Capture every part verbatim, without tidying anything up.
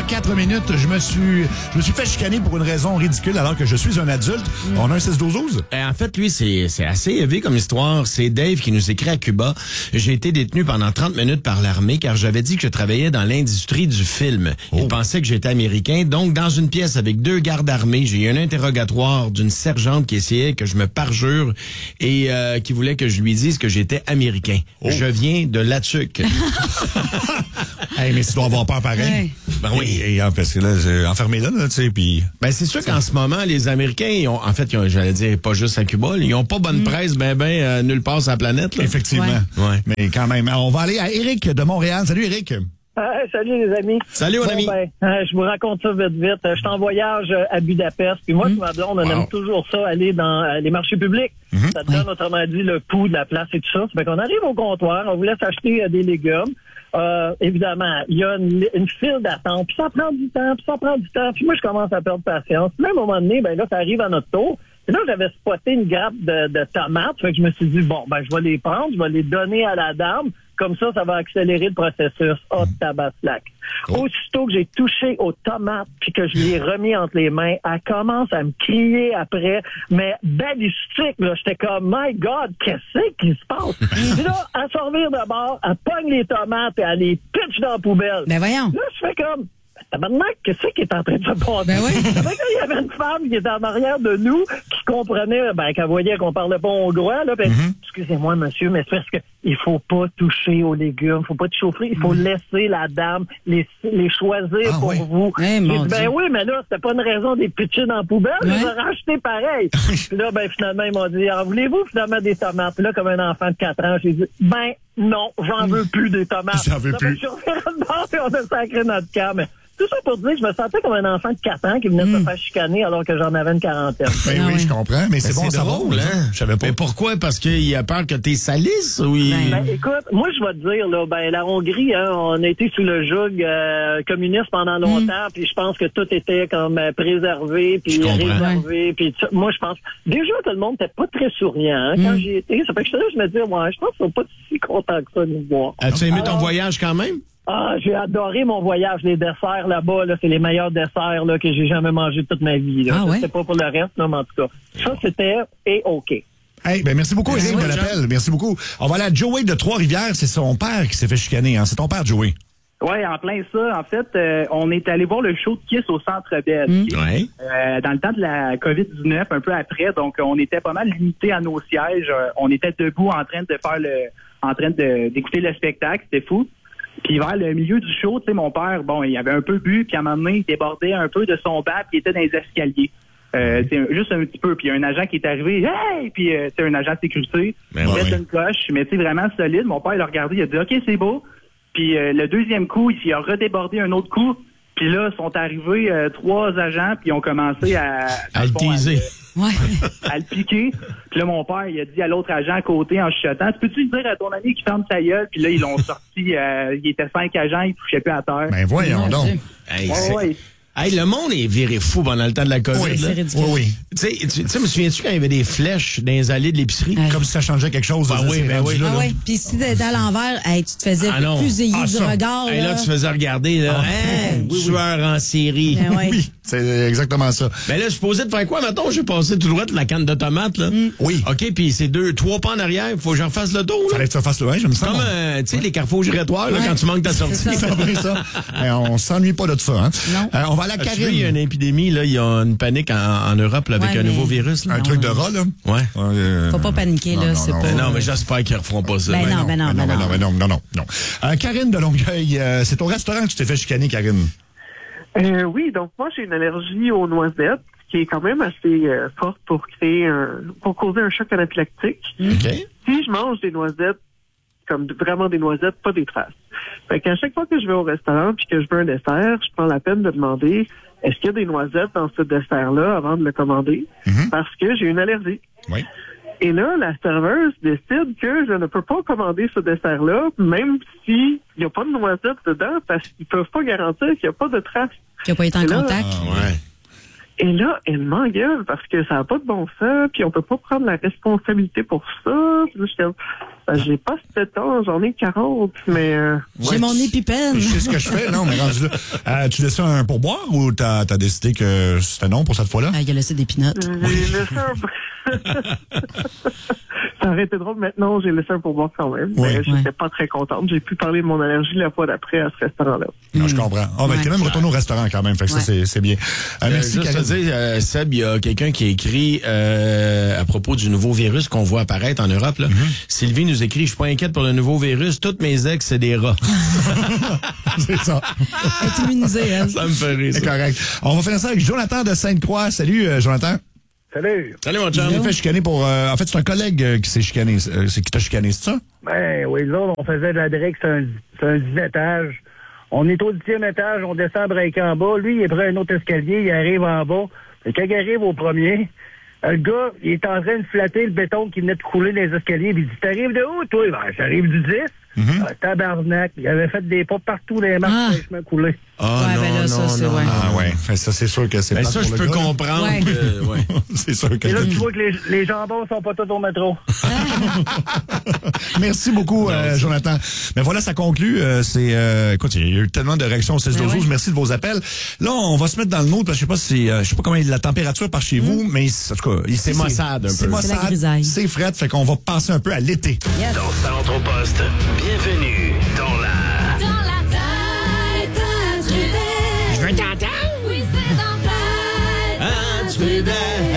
quatre minutes. Je me suis je me suis fait chicaner pour une raison ridicule alors que je suis un adulte. Mm. On a un six douze douze? En fait, lui, c'est c'est assez élevé comme histoire. C'est Dave qui nous écrit à Cuba. J'ai été détenu pendant trente minutes par l'armée car j'avais dit que je travaillais dans l'industrie du film. Oh. Il pensait que j'étais américain. Donc, dans une pièce avec deux gardes armés, j'ai eu un interrogatoire d'une sergente qui essayait que je me parjure et euh, qui voulait que je lui dise que j'étais américain. Oh. Je viens de Latuc. Hey, mais tu dois avoir peur pareil. Ouais. Ben oui, et, et, parce que là, j'ai enfermé là, là tu sais, puis... Ben c'est sûr qu'en ce moment, les Américains, ils ont, en fait, ils ont, j'allais dire, pas juste à Cuba, ils ont pas bonne mm. presse, ben ben, euh, nulle part sur la planète. Là. Effectivement. Ouais. Ouais. Mais quand même, on va aller à Éric de Montréal. Salut, Éric. Ah, salut les amis. Salut mon bon, ami. Ben, euh, je vous raconte ça vite vite. Je suis en voyage à Budapest. Puis moi, mm. ma blonde, on wow. aime toujours ça, aller dans euh, les marchés publics. Mm-hmm. Ça te donne, oui. autrement dit, le pouls de la place et tout ça. Ça fait qu'on arrive au comptoir, on vous laisse acheter euh, des légumes. Euh, évidemment, il y a une, une file d'attente, puis ça prend du temps, puis ça prend du temps. Puis moi, je commence à perdre patience. Puis à un moment donné, ben là, ça arrive à notre tour. Et là, j'avais spoté une grappe de, de tomates. Fait que je me suis dit, bon, ben je vais les prendre, je vais les donner à la dame. Comme ça, ça va accélérer le processus. Oh, tabaslac. Oh. Aussitôt que j'ai touché aux tomates puis que je lui ai remis entre les mains, elle commence à me crier après, mais balistique, là. J'étais comme, my God, qu'est-ce qui se passe? Puis là, elle sort de bord, elle pogne les tomates et elle les pitch dans la poubelle. Ben voyons. Là, je fais comme, tabarnak, qu'est-ce qui est en train de se passer? Ben oui. Il y avait une femme qui était en arrière de nous, qui comprenait, ben, qu'elle voyait qu'on parlait pas hongrois, là, ben, mm-hmm. excusez-moi, monsieur, mais c'est parce que il faut pas toucher aux légumes, faut pas te chauffer, il faut mm. laisser la dame les, les choisir ah, pour oui. vous. Hey, dit, ben oui, mais là, c'était pas une raison des pitcher dans la poubelle, ouais. ils ont racheté pareil. Puis là, ben, finalement, ils m'ont dit, en voulez-vous finalement des tomates? Puis là, comme un enfant de quatre ans, j'ai dit, ben, non, j'en veux plus des tomates. J'en veux là, plus. Ben, je suis reviré de bord et on a sacré notre camp, mais tout ça pour dire que je me sentais comme un enfant de quatre ans qui venait mm. de se faire chicaner alors que j'en avais une quarantaine. Ben ah oui, oui, je comprends, mais c'est, mais bon, c'est drôle, hein? Je savais pas. Mais pourquoi? Parce qu'il a peur que t'es salisse ou il... Ben, écoute, moi, je vais te dire, là, ben, la Hongrie, hein, on a été sous le joug euh, communiste pendant longtemps, mm. puis je pense que tout était comme euh, préservé, puis réservé, puis moi, je pense, déjà que le monde était pas très souriant, hein, quand mm. j'y étais. Ça fait que je, je me dis, ouais, je pense qu'ils sont pas si contents que ça de nous voir. As-tu aimé alors, ton voyage quand même? Ah, j'ai adoré mon voyage. Les desserts là-bas, là, c'est les meilleurs desserts là, que j'ai jamais mangé toute ma vie. Là. Ah, je ouais? sais pas pour le reste, là, mais en tout cas. Ça, c'était et OK. Hey, ben merci beaucoup, Éric, de l'appel. Merci beaucoup. On va aller à Joey de Trois-Rivières. C'est son père qui s'est fait chicaner. Hein? C'est ton père, Joey. Oui, en plein ça. En fait, euh, on est allé voir le show de Kiss au Centre Bell. Mmh. Ouais. Euh, dans le temps de la covid dix-neuf, un peu après, donc on était pas mal limité à nos sièges. Euh, on était debout en train de faire le, en train de d'écouter le spectacle. C'était fou. Puis vers le milieu du show, tu sais, mon père, bon, il avait un peu bu, puis à un moment donné, il débordait un peu de son bat, puis il était dans les escaliers. Euh, c'est juste un petit peu. Puis il y a un agent qui est arrivé, hey! Puis euh, c'est un agent de sécurité. Ben il ouais, met ouais. une coche, mais tu sais, vraiment solide. Mon père, il a regardé, il a dit, OK, c'est beau. Puis euh, le deuxième coup, il a redébordé un autre coup. Puis là, sont arrivés euh, trois agents, puis ils ont commencé à... À le teaser. Ouais. à le piquer. Puis là, mon père, il a dit à l'autre agent à côté en chuchotant, tu peux-tu dire à ton ami qu'il ferme sa gueule? Puis là, ils l'ont sorti, euh, il était cinq agents, il touchait plus à terre. Ben voyons donc. Hey, ouais, ouais. Hey, le monde est viré fou pendant le temps de la COVID. Oui, là. c'est ridicule. Oui, oui. Tu sais, tu sais, me souviens-tu quand il y avait des flèches dans les allées de l'épicerie? Ouais. Comme si ça changeait quelque chose. Ah oui, ben oui. Ah oui, puis si t'étais à l'envers, hey, tu te faisais Ah fusiller ah, du ça. regard. Hey, là, là, tu faisais regarder, là. Ah. Hey, Oui, oui. tueur en série. Ben ouais. Oui, c'est exactement ça. Ben là, je suis posé de faire quoi, mettons? J'ai passé tout droit de la canne de tomates, là. Mm. Oui. OK, puis c'est deux, trois pas en arrière. Faut que je refasse le tour, là. Fallait que tu fasses le ouais, j'aime ça. Comme, bon. euh, tu sais, les carrefours giratoires, là, Ouais. quand tu manques ta sortie. C'est ça. C'est vrai, ça. Mais on s'ennuie pas de ça. Hein? Non. Euh, on va aller à As-tu vu, il y a Karine. une épidémie, là. Il y a une panique en, en Europe, là, avec Ouais, un mais- nouveau virus, là. Un Non, truc de non. rat, là. Ouais. Euh, Faut pas paniquer, non, là, non, c'est non. pas... Ben non, mais j'espère qu'ils referont pas ça. Ben non, ben non, ben non, ben non. ben non, non, non, non. Euh, Karine de Longueuil, euh, c'est au restaurant que tu t'es fait chicaner, Karine. Euh, oui, donc moi j'ai une allergie aux noisettes qui est quand même assez euh, forte pour créer un, pour causer un choc anaphylactique. OK. Si je mange des noisettes, comme de- vraiment des noisettes, pas des traces. Fait qu'à chaque fois que je vais au restaurant puis que je veux un dessert, je prends la peine de demander est-ce qu'il y a des noisettes dans ce dessert-là avant de le commander, Mhm. parce que j'ai une allergie. Oui. Et là, la serveuse décide que je ne peux pas commander ce dessert-là, même s'il n'y a pas de noisettes dedans, parce qu'ils peuvent pas garantir qu'il n'y a pas de traces. Qui a pas été en Et là- contact. Ah, ouais. Et là, elle m'engueule parce que ça n'a pas de bon sens, puis on peut pas prendre la responsabilité pour ça. Puis là, je suis comme, Ben, j'ai pas sept ans, j'en ai quarante, mais... Euh... J'ai Ouais, mon tu- épipène. Je sais ce que je fais, non, mais rendu là. Euh, tu laisses un pourboire ou t'as as décidé que c'était non pour cette fois-là? Ah, il a laissé des pinottes. J'ai laissé un... Ça aurait été drôle, maintenant j'ai laissé un pourboire quand même. Oui. Mais j'étais Ouais. pas très contente. J'ai pu parler de mon allergie la fois d'après à ce restaurant-là. Non, je comprends. Ah, ben, Ouais. t'es même retourné au restaurant quand même, fait que Ouais. ça, c'est c'est bien. Euh, Euh, merci, juste te Karine. dire, euh, Seb, il y a quelqu'un qui a écrit euh, à propos du nouveau virus qu'on voit apparaître en Europe. Là. Sylvie nous écrit, je suis pas inquiète pour le nouveau virus, toutes mes ex, c'est des rats. C'est ça. Elle est immunisée, elle. Ça me fait rire. C'est ça. correct. On va finir ça avec Jonathan de Sainte-Croix. Salut, euh, Jonathan. Salut. Salut, mon Il chum. s'est fait chicaner pour... euh, en fait, c'est un collègue euh, qui s'est chicané. euh, c'est qui t'a chicané, c'est ça? Ben oui, là, on faisait de la drigue, c'est un, c'est un dix étages. On est au dixième étage, on descend breaker en bas. Lui, il est près un autre escalier, il arrive en bas. Et quand il arrive au premier, euh, le gars, il est en train de flatter le béton qui venait de couler dans les escaliers. Puis il dit, t'arrives de où, toi? Ben, j'arrive du dix. Mm-hmm. Ah, tabarnak. Il avait fait des pas partout les marches Ah. sur les chemins coulés. Ah, Ouais, non, ben là, ça, non, c'est- non, ouais. non. Ah ouais. Fait, ça, c'est sûr que c'est Ben, plate ça, pour je le peux gars, là. comprendre. Ouais. que- ouais. C'est sûr que... Et là, tu vois que les, les jambons sont pas tous au métro. Merci beaucoup, euh, Jonathan. Mais voilà, ça conclut. Euh, c'est, euh, écoute, il y a eu tellement de réactions au seize douze. Ben ouais. Merci de vos appels. Là, on va se mettre dans le nôtre, parce que je sais pas si, euh, je sais pas comment est la température par chez vous, mais en tout cas, ici, C'est maussade un C'est peu. C'est la maussade, grisaille. c'est fret, fait qu'on va passer un peu à l'été. Dans Centre-Poste, bienvenue dans la... Dans la tête à Trudel. Je veux t'entendre. Oui, c'est dans ta tête.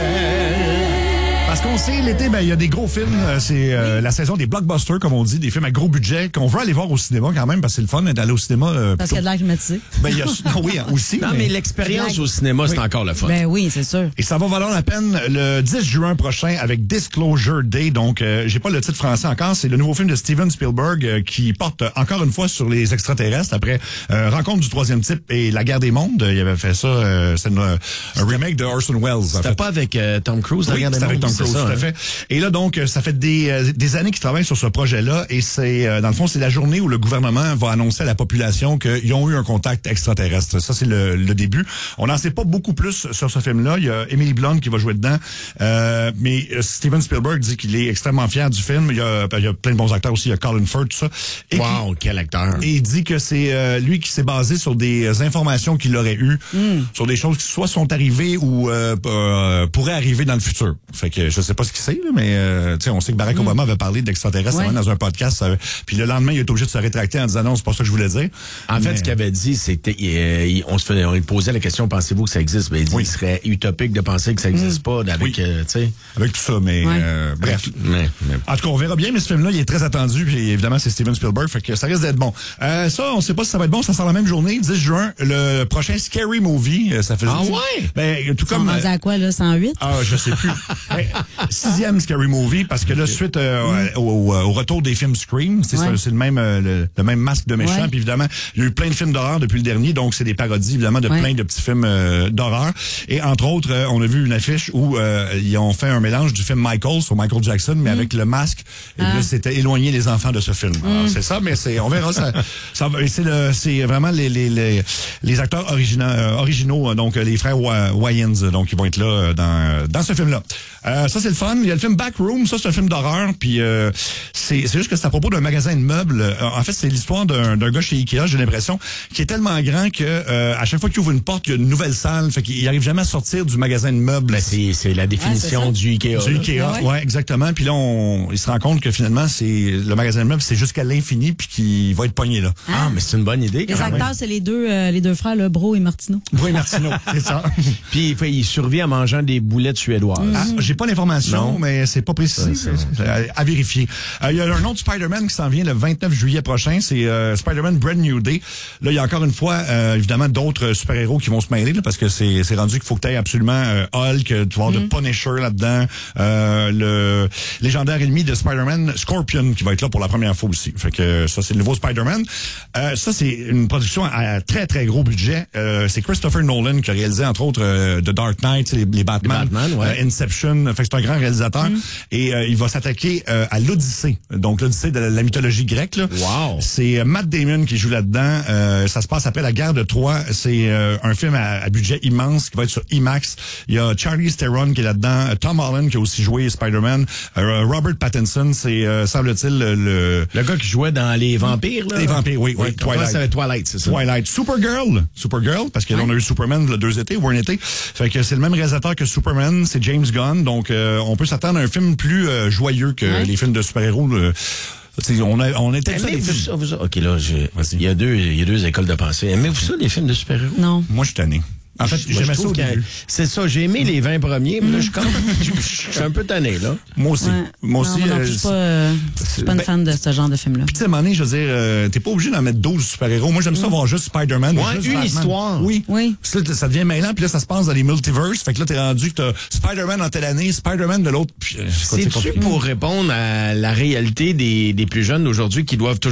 Parce qu'on sait, l'été, ben, il y a des gros films. Euh, C'est euh, la saison des blockbusters, comme on dit, des films à gros budget, qu'on veut aller voir au cinéma quand même, parce que c'est le fun d'aller au cinéma. euh, Parce qu'il y a de l'air climatisé. Ben, il y a, non, oui, hein, aussi. Non, mais l'expérience au cinéma, c'est encore le fun. Ben oui, c'est sûr. Et ça va valoir la peine le dix juin prochain avec Disclosure Day. Donc, euh, j'ai pas le titre français encore. C'est le nouveau film de Steven Spielberg euh, qui porte euh, encore une fois sur les extraterrestres après euh, Rencontre du troisième type et La guerre des mondes. Il avait fait ça. Euh, c'est une, un remake de Orson Welles. En C'était fait. pas avec euh, Tom Cruise, la Oui, guerre des c'est avec mondes, Tom c'est Cruise, ça, tout à hein? fait. Et là, donc, ça fait des, euh, des années qu'ils travaillent sur ce projet-là et c'est, euh, dans le fond, c'est la journée où le gouvernement va annoncer à la population qu'ils ont eu un contact extraterrestre. Ça, c'est le, le début. On n'en sait pas beaucoup plus sur ce film-là. Il y a Emily Blunt qui va jouer dedans. Euh, mais euh, Steven Spielberg dit qu'il est extrêmement fier du film. Il y a, il y a plein de bons acteurs aussi. Il y a Colin Firth, tout ça. Et Wow, quel acteur. et il dit que c'est euh, lui qui s'est basé sur des informations qu'il aurait eues, sur des choses qui soit sont arrivées ou euh, euh, pourraient arriver dans le futur. Fait que je sais pas ce qu'il sait, là, mais euh, tu sais, on sait que Barack Obama avait parlé d'extraterrestres Ouais. avant dans un podcast. euh, puis le lendemain, il est obligé de se rétracter en disant non, c'est pas ça que je voulais dire. En fait, Mais, ce qu'il avait dit, c'était, euh, il- on se faisait, on lui posait la question, pensez-vous que ça existe? Ben, il dit, Oui. il serait utopique de penser que ça existe pas, avec, Oui. euh, tu sais. avec tout ça, mais Ouais. euh, bref. Mais, mais- En tout cas, on verra bien, mais ce film-là, il est très attendu, puis évidemment, c'est Steven Spielberg, fait que ça risque d'être bon. Euh, ça, on sait pas si ça va être bon, ça sort la même journée, dix juin, le prochain Scary Movie, euh, ça fait... Ah ouais? Ben, tout Ils sont comme... rendus à quoi, là, cent huit? Ah, je sais plus. Hey, sixième Scary Movie, parce que là, suite euh, au, au, au retour des films Scream, c'est Ouais. ça, c'est le même euh, le, le même masque de méchant. Ouais. Puis évidemment, il y a eu plein de films d'horreur depuis le dernier, donc c'est des parodies évidemment de Ouais. plein de petits films euh, d'horreur. Et entre autres, euh, on a vu une affiche où euh, ils ont fait un mélange du film Michael sur Michael Jackson, mais avec le masque. Et Ah. là, c'était éloigner les enfants de ce film. Alors, c'est ça, mais c'est on verra ça. ça va- et c'est le c'est vraiment les les les, les acteurs originaux euh, originaux, euh, donc euh, les frères Wa- Wayans, euh, donc ils vont être là euh, dans dans ce film-là. Euh, ça c'est le fun. Il y a le film Backroom, ça c'est un film d'horreur, puis euh, c'est c'est juste que c'est à propos d'un magasin de meubles. Euh, en fait, c'est l'histoire d'un d'un gars chez Ikea, j'ai l'impression, qui est tellement grand que euh, à chaque fois qu'il ouvre une porte, il y a une nouvelle salle, fait qu'il arrive jamais à sortir du magasin de meubles. ben, c'est, c'est la définition Ah, c'est ça. du Ikea. Du là. Ikea, Ah ouais. ouais? exactement. Puis là, on, il se rend compte que finalement, c'est le magasin de meubles, c'est jusqu'à l'infini, puis qu'il va être pogné là. Ah, mais c'est une bonne idée, Les quand même. acteurs, c'est les deux, euh, les deux frères, là, Bro et Martineau. Oui, Martineau, c'est ça. Puis, il fait- il survit en mangeant des boulettes suédoises. Ah, j'ai pas l'information, Non. mais c'est pas précisé. Ça, ça, C'est à, à vérifier. Euh, Il y a un autre Spider-Man qui s'en vient le vingt-neuf juillet prochain. C'est euh, Spider-Man Brand New Day. Là, il y a encore une fois, euh, évidemment, d'autres super-héros qui vont se mêler, là, parce que c'est c'est rendu qu'il faut que tu aies absolument euh, Hulk, tu vas avoir de Punisher là-dedans, euh, le légendaire ennemi de Spider-Man, Scorpion, qui va être là pour la première fois aussi. Fait que ça, c'est le nouveau Spider-Man. Euh, ça, c'est une production à très, très gros budget. Euh, c'est Christopher Nolan qui a réalisé, entre autres, euh, The Dark Knight, les, les Batman, Les Batman, ouais. euh, Inception. Fait que c'est un grand grand réalisateur. Mm. Et euh, il va s'attaquer euh, à l'Odyssée. Donc, l'Odyssée de la, la mythologie grecque. Là. Wow. C'est euh, Matt Damon qui joue là-dedans. Euh, ça se passe après la guerre de Troie. C'est euh, un film à, à budget immense qui va être sur IMAX. Il y a Charlize Theron qui est là-dedans. Tom Holland qui a aussi joué Spider-Man. Euh, Robert Pattinson, c'est, euh, semble-t-il, le... Le gars qui jouait dans Les Vampires, là. Les Vampires, oui. oui, oui Twilight. Ça, Twilight, c'est ça. Twilight. Supergirl. Supergirl, parce que là, on a eu Superman le deux étés, ou un été. Fait que c'est le même réalisateur que Superman, c'est James Gunn. Donc, euh, on peut s'attendre à un film plus euh, joyeux que ouais. les films de super-héros. Le, on a, on était ça, les films. Ça, vous, OK, là, il y a deux, il y a deux écoles de pensée. Aimez-vous ça, les films de super-héros? Non. Moi, je suis tanné. En fait, moi, j'aimais ça au début. C'est ça, j'ai aimé les vingt premiers, mais là, je, je, je suis un peu tanné, là. Moi aussi. Ouais. Moi aussi. Non, non, euh, je suis pas, euh, je suis pas une ben, fan de ce genre de film-là. Puis, tu sais, à un moment donné, je veux dire, euh, t'es pas obligé d'en mettre douze super-héros. Moi, j'aime ça voir juste Spider-Man. Ouais, juste une Batman. histoire. Oui. Oui. Puis là, ça devient mêlant, puis là, ça se passe dans les multiverses. Fait que là, t'es rendu que t'as Spider-Man en telle année, Spider-Man de l'autre. C'est-tu pour répondre à la réalité des, des plus jeunes d'aujourd'hui qui doivent toujours